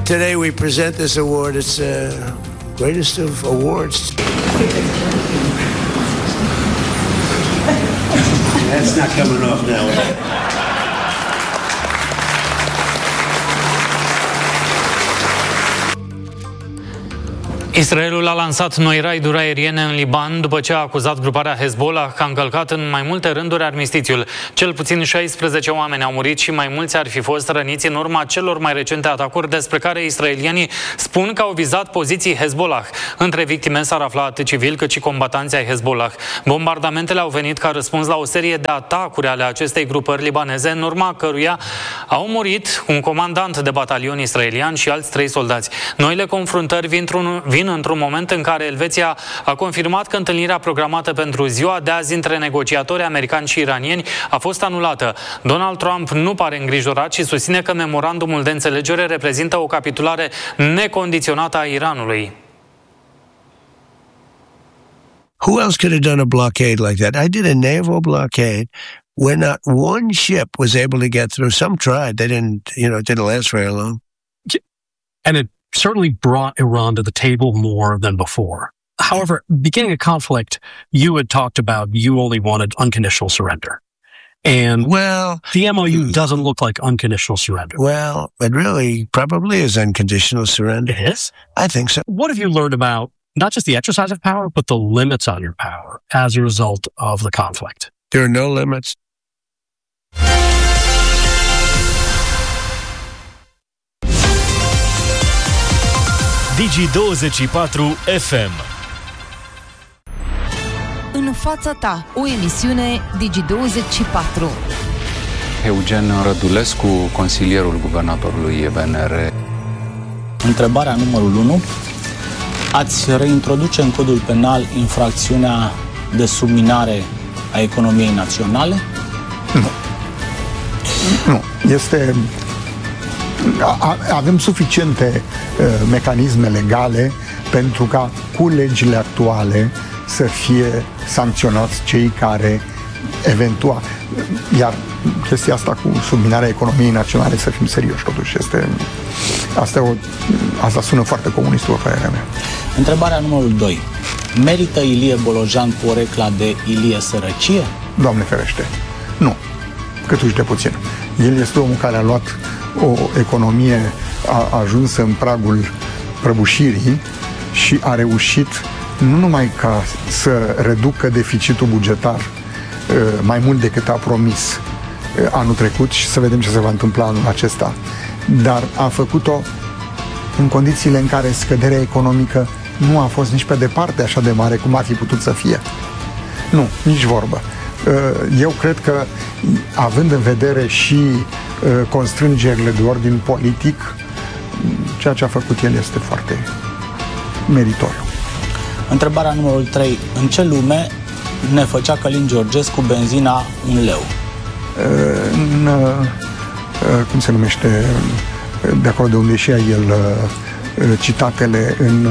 Today we present this award. It's the greatest of awards. That's not coming off now. Israelul a lansat noi raiduri aeriene în Liban după ce a acuzat gruparea Hezbollah că a încălcat în mai multe rânduri armistițiul. Cel puțin 16 oameni au murit și mai mulți ar fi fost răniți în urma celor mai recente atacuri despre care israelienii spun că au vizat poziții Hezbollah. Între victime s-ar afla atât civili cât și combatanți ai Hezbollah. Bombardamentele au venit ca răspuns la o serie de atacuri ale acestei grupări libaneze, în urma căruia au murit un comandant de batalion israelian și alți 3 soldați. Noile confruntări vin într-un moment în care Elveția a confirmat că întâlnirea programată pentru ziua de azi între negociatori americani și iranieni a fost anulată. Donald Trump nu pare îngrijorat și susține că memorandumul de înțelegere reprezintă o capitulare necondiționată a Iranului. Who else could have done a blockade like that? I did a naval blockade where not one ship was able to get through. Some tried. They didn't, it didn't last very long. And it certainly brought Iran to the table more than before. However, beginning a conflict, you had talked about you only wanted unconditional surrender. And the MOU doesn't look like unconditional surrender. Well, it really probably is unconditional surrender. It is? I think so. What have you learned about not just the exercise of power, but the limits on your power as a result of the conflict? There are no limits. Digi24 FM. În fața ta, o emisiune Digi24. Eugen Rădulescu, consilierul guvernatorului BNR. Întrebarea numărul 1. Ați reintroduce în codul penal infracțiunea de subminare a economiei naționale? Nu. Avem suficiente mecanisme legale pentru ca cu legile actuale să fie sancționați cei care eventual... Iar chestia asta cu subminarea economiei naționale, să fim serioși totuși, asta sună foarte comunist, după părerea mea. Întrebarea numărul 2. Merită Ilie Bolojan porecla de Ilie Sărăcie? Doamne ferește, nu. Câtuși de puțin. El este omul care a luat o economie ajunsă în pragul prăbușirii și a reușit nu numai ca să reducă deficitul bugetar mai mult decât a promis anul trecut și să vedem ce se va întâmpla anul acesta, dar a făcut-o în condițiile în care scăderea economică nu a fost nici pe departe așa de mare cum ar fi putut să fie. Nu, nici vorbă. Eu cred că, având în vedere și constrângerile de ordin politic, ceea ce a făcut el este foarte meritoriu. Întrebarea numărul 3. În ce lume ne făcea Călin Georgescu benzina 1 leu? Cum se numește, de acolo de unde ieșea el citatele în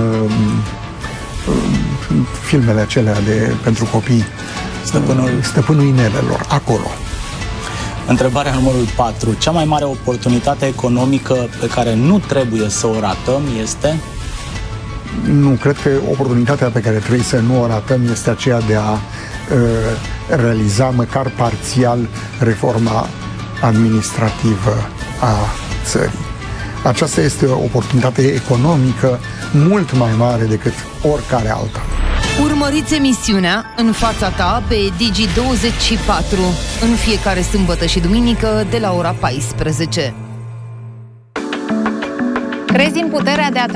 filmele acelea pentru copii, Stăpânul Inelelor, acolo. Întrebarea numărul 4. Cea mai mare oportunitate economică pe care nu trebuie să o ratăm este? Nu, cred că oportunitatea pe care trebuie să nu o ratăm este aceea de a realiza măcar parțial reforma administrativă a țării. Aceasta este o oportunitate economică mult mai mare decât oricare alta. Urmăriți emisiunea În fața ta pe Digi24 în fiecare sâmbătă și duminică de la ora 14. Crezi în puterea de a